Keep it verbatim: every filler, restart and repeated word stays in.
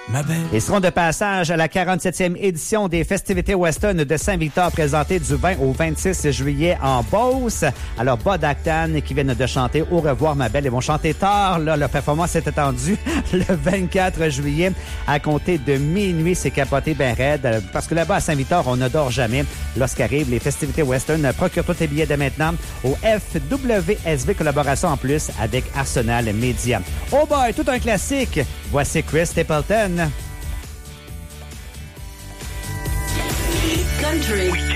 ma belle. Ils seront de passage à la quarante-septième édition des festivités western de Saint-Victor présentées du vingt au vingt-six juillet en Beauce. Alors, Bud Acton qui viennent de chanter Au revoir ma belle. Ils vont chanter tard. Là, leur performance est attendue le vingt-quatre juillet à compter de minuit. C'est capoté ben raide parce que là-bas à Saint-Victor, on ne dort jamais. Lorsqu'arrivent les festivités western, procure tous tes billets dès maintenant au F W S V collaboration en plus avec Arsenal Media. Oh boy, tout un classique. Voici Chris Stapleton. Country.